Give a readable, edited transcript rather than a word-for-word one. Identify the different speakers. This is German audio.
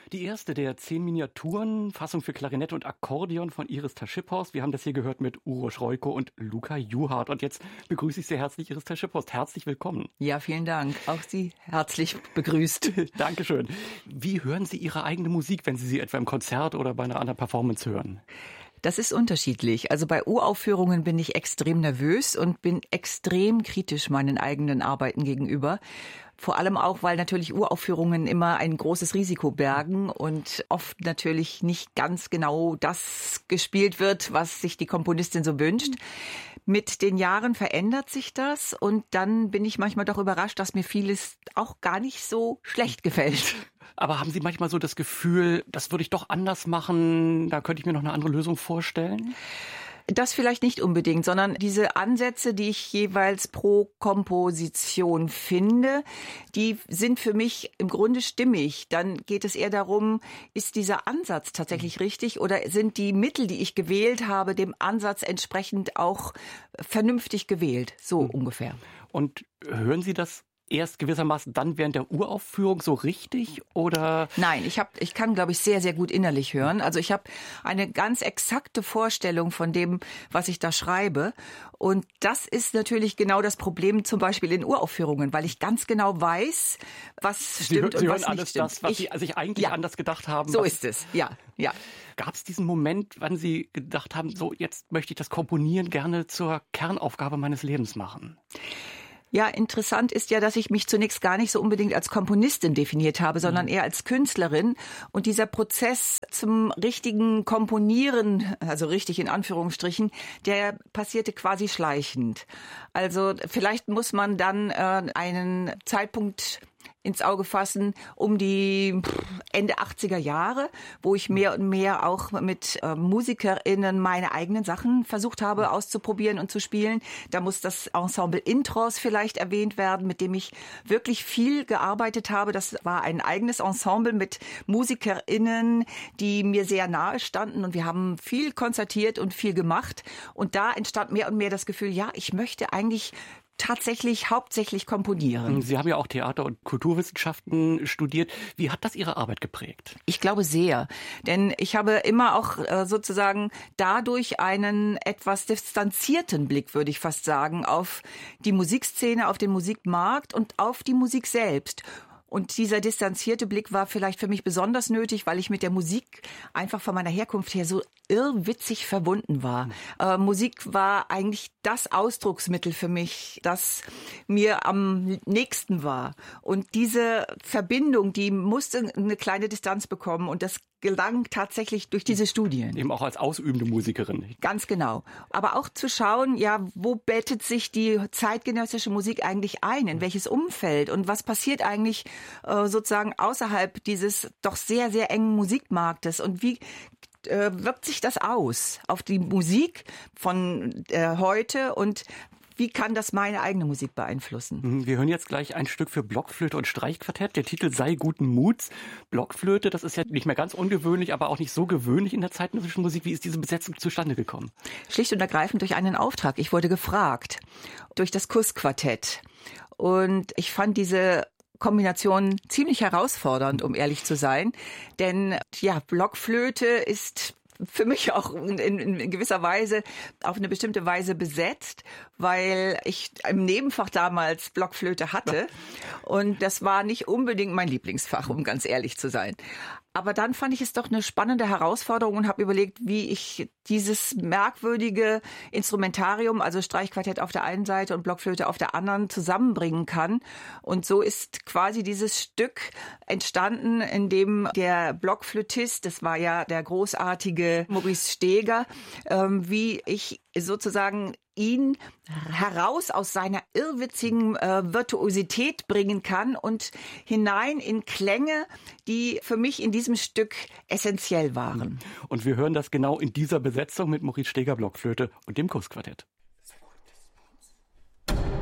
Speaker 1: Die erste der 10 Miniaturen, Fassung für Klarinette und Akkordeon von Iris Taschiphorst. Wir haben das hier gehört mit Uroš Rojko und Luca Juhard. Und jetzt begrüße ich sehr herzlich Iris Taschiphorst. Herzlich willkommen.
Speaker 2: Ja, vielen Dank. Auch Sie herzlich begrüßt.
Speaker 1: Dankeschön. Wie hören Sie Ihre eigene Musik, wenn Sie sie etwa im Konzert oder bei einer anderen Performance hören?
Speaker 2: Das ist unterschiedlich. Also bei Uraufführungen bin ich extrem nervös und bin extrem kritisch meinen eigenen Arbeiten gegenüber. Vor allem auch, weil natürlich Uraufführungen immer ein großes Risiko bergen und oft natürlich nicht ganz genau das gespielt wird, was sich die Komponistin so wünscht. Mit den Jahren verändert sich das und dann bin ich manchmal doch überrascht, dass mir vieles auch gar nicht so schlecht gefällt.
Speaker 1: Aber haben Sie manchmal so das Gefühl, das würde ich doch anders machen, da könnte ich mir noch eine andere Lösung vorstellen?
Speaker 2: Das vielleicht nicht unbedingt, sondern diese Ansätze, die ich jeweils pro Komposition finde, die sind für mich im Grunde stimmig. Dann geht es eher darum, ist dieser Ansatz tatsächlich richtig oder sind die Mittel, die ich gewählt habe, dem Ansatz entsprechend auch vernünftig gewählt? So ungefähr.
Speaker 1: Und hören Sie das erst gewissermaßen dann während der Uraufführung so richtig, oder?
Speaker 2: Nein, ich kann, glaube ich, sehr, sehr gut innerlich hören. Also ich habe eine ganz exakte Vorstellung von dem, was ich da schreibe. Und das ist natürlich genau das Problem zum Beispiel in Uraufführungen, weil ich ganz genau weiß, was stimmt und was nicht stimmt.
Speaker 1: Das, was Sie sich eigentlich anders gedacht haben.
Speaker 2: So ist es, ja.
Speaker 1: Gab es diesen Moment, wann Sie gedacht haben, so jetzt möchte ich das Komponieren gerne zur Kernaufgabe meines Lebens machen?
Speaker 2: Ja, interessant ist ja, dass ich mich zunächst gar nicht so unbedingt als Komponistin definiert habe, sondern eher als Künstlerin. Und dieser Prozess zum richtigen Komponieren, also richtig in Anführungsstrichen, der passierte quasi schleichend. Also vielleicht muss man dann einen Zeitpunkt ins Auge fassen, um die Ende 80er Jahre, wo ich mehr und mehr auch mit MusikerInnen meine eigenen Sachen versucht habe auszuprobieren und zu spielen. Da muss das Ensemble Intros vielleicht erwähnt werden, mit dem ich wirklich viel gearbeitet habe. Das war ein eigenes Ensemble mit MusikerInnen, die mir sehr nahe standen und wir haben viel konzertiert und viel gemacht. Und da entstand mehr und mehr das Gefühl, ja, ich möchte eigentlich tatsächlich hauptsächlich komponieren.
Speaker 1: Sie haben ja auch Theater- und Kulturwissenschaften studiert. Wie hat das Ihre Arbeit geprägt?
Speaker 2: Ich glaube sehr, denn ich habe immer auch sozusagen dadurch einen etwas distanzierten Blick, würde ich fast sagen, auf die Musikszene, auf den Musikmarkt und auf die Musik selbst. Und dieser distanzierte Blick war vielleicht für mich besonders nötig, weil ich mit der Musik einfach von meiner Herkunft her so irrwitzig verbunden war. Musik war eigentlich das Ausdrucksmittel für mich, das mir am nächsten war. Und diese Verbindung, die musste eine kleine Distanz bekommen und das gelang tatsächlich durch diese Studien.
Speaker 1: Eben auch als ausübende Musikerin.
Speaker 2: Ganz genau. Aber auch zu schauen, ja, wo bettet sich die zeitgenössische Musik eigentlich ein? In welches Umfeld? Und was passiert eigentlich sozusagen außerhalb dieses doch sehr, sehr engen Musikmarktes? Und wie wirkt sich das aus auf die Musik von heute und wie kann das meine eigene Musik beeinflussen?
Speaker 1: Wir hören jetzt gleich ein Stück für Blockflöte und Streichquartett. Der Titel Sei guten Muts. Blockflöte, das ist ja nicht mehr ganz ungewöhnlich, aber auch nicht so gewöhnlich in der zeitgenössischen Musik. Wie ist diese Besetzung zustande gekommen?
Speaker 2: Schlicht und ergreifend durch einen Auftrag. Ich wurde gefragt durch das Kussquartett. Und ich fand diese Kombination ziemlich herausfordernd, um ehrlich zu sein. Denn ja, Blockflöte ist für mich auch in gewisser Weise auf eine bestimmte Weise besetzt, weil ich im Nebenfach damals Blockflöte hatte und das war nicht unbedingt mein Lieblingsfach, um ganz ehrlich zu sein. Aber dann fand ich es doch eine spannende Herausforderung und habe überlegt, wie ich dieses merkwürdige Instrumentarium, also Streichquartett auf der einen Seite und Blockflöte auf der anderen, zusammenbringen kann. Und so ist quasi dieses Stück entstanden, in dem der Blockflötist, das war ja der großartige Maurice Steger, wie ich sozusagen ihn heraus aus seiner irrwitzigen Virtuosität bringen kann und hinein in Klänge, die für mich in diesem Stück essentiell waren.
Speaker 1: Und wir hören das genau in dieser Besetzung mit Maurice Steger Blockflöte und dem Kussquartett.